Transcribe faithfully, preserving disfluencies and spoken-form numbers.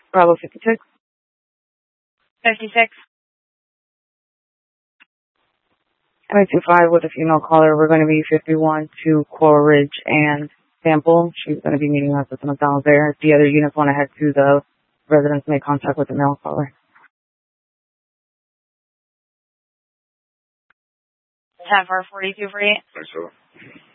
Bravo fifty-six. fifty-six. nine two five with a female caller. We're going to be fifty-one to Coral Ridge and Sample. She's going to be meeting us at the McDonald's there. If the other units want to head to the residents, make contact with the male caller. ten four forty-two for eight. Thanks, sir.